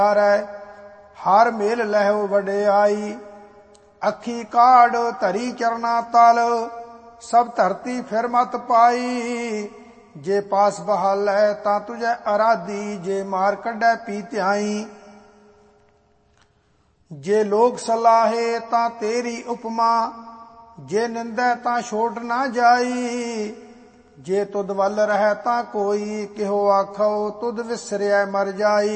हर mail लहो वडियाई। अखी काढ़ धरी चरना तल, सब धरती फिर मत पाई। जे पास बहालै तां तुझे अराधी, जे मार कढै पी त्याई। जे लोग सलाहे तां तेरी उपमा, जे निंदै तां छोट ना जाई। जे तुद वल रहै तां कोई, किहो आखो तुद विसरिया मर जाई।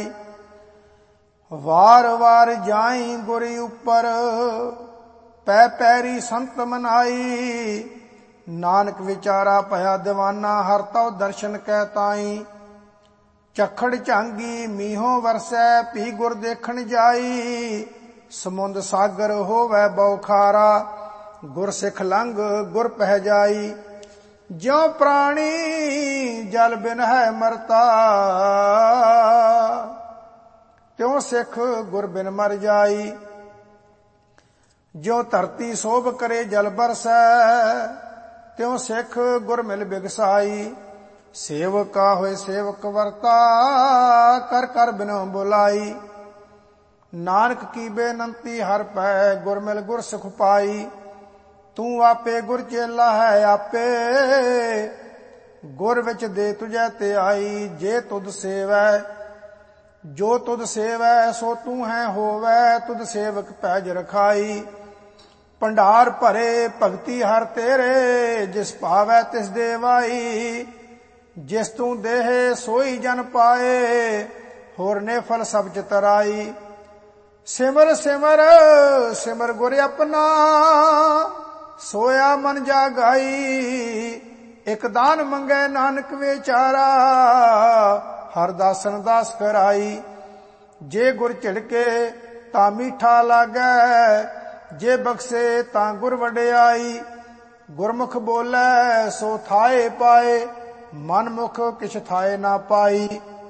वार वार जाई गुरी उपर, पै पैरी संत मनाई। नानक विचारा भया दीवाना, हर तव दर्शन कै ताई। चखड़ झांगी मीहों वरसै, पी गुर देखण जाई। समुंद सागर होवै बौखारा, गुर सिख लंघ गुर पह जाई। ज्यों प्राणी जल बिन है मरता, त्यों सिख गुर बिन मर जाई। ज्यों धरती शोभ करे जल बरसै, त्यों सिख गुर मिल बिगसाई। सेवका होए सेवक वर्ता, कर कर बिनो बुलाई। नानक की बेनंती हर पै, गुर मिल गुर सुख पाई। तू आपे गुर चेला है आपे, गुर विच दे तुझे त्याई। जे तुद सेवै जो तुद सेवै, सो तू है होवै, तुद सेवक पैज रखाई। भंडार भरे भगति हर तेरे, जिस पावै तिस देवाई। जिस तू देह सोई जन पाए, होर ने फल सब चितराई। सिमर सिमर सिमर गुर अपना, सोया मन जागाई। एक दान मंगै नानक विचारा, हर दासन दास कराई। जे गुर झिड़के तां मीठा लागै, जे बख्शे तां गुर वडियाई। गुरमुख बोलै सो थाए पाए, मनमुख किछ थाए ना पाई।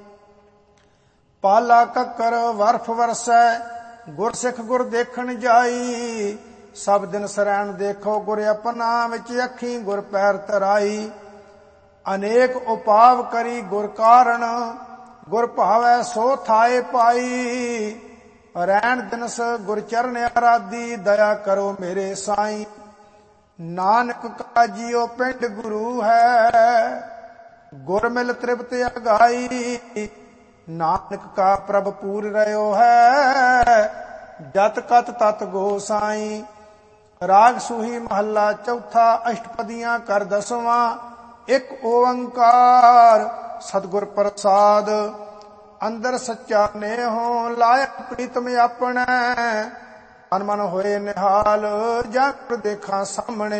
पाला कक्कर वर्फ वरसै, गुर सिख गुर देखण जाई। सब दिन सरैण देखो गुर अपना, विच अखी गुर पैर तराई। अनेक उपाव करी गुर कारण, गुर भावै सो थाए पाई। रैण दिनस गुर चरण आराधी, दया करो मेरे साईं। नानक का जियो पिंड गुरु है, गुर मिल तृप्त अगाई। नानक का प्रभ पूर रहो है, जत कत तत गोसाई। राग सूही महला चौथा, अष्टपदियां कर दसवां। एक ओंकार सतगुर प्रसाद, अंदर सच्चा नेहो लाया प्रीतम अपने। तन मन होए निहाल, जाकर देखा सामने।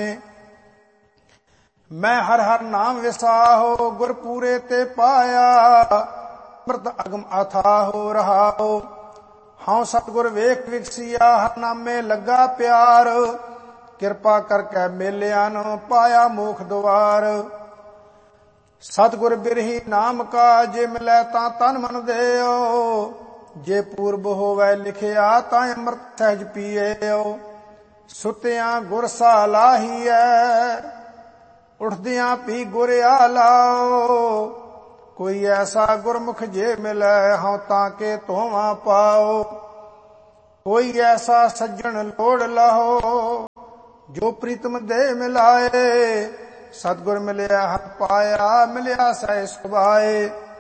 मैं हर हर नाम विसाहो, गुर पूरे ते पाया। अमृत अगम अथाहो रहाओ, हाँ सतगुर वेख विकसिया, हर नामे लगा प्यार। किरपा करके मेलिया नो पाया मोख द्वार। सतगुर बिरही नाम का, जे मिलै तां तन मन देओ। जे पूर्व होवै लिखिया, तां अमृत सहज पीएओ। सुतियां गुर सा लाहीऐ, उठदियां पी गुर आलाओ। कोई ऐसा गुरमुख जे मिलै, हाँ ताके तोवां पाओ। कोई ऐसा सज्जन लोड़ लहो, जो प्रीतम दे मिलाए। सतगुर मिलिया हर पाया, मिलिया सह सुभाए।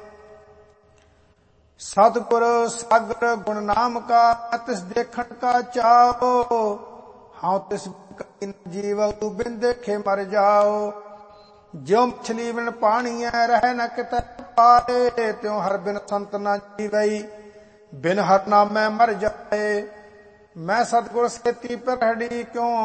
सतगुर सागर गुण नाम का, तिस देखण का चाओ। हाँ तिस जीवऊ बिन देखे मर जाओ। ज्यों मछली बिन पानी रह न कितै पाए, त्यों हर बिन संत न जीवई, बिन हर नामै मर जाए। मैं सतगुर सेती पर हडी क्यों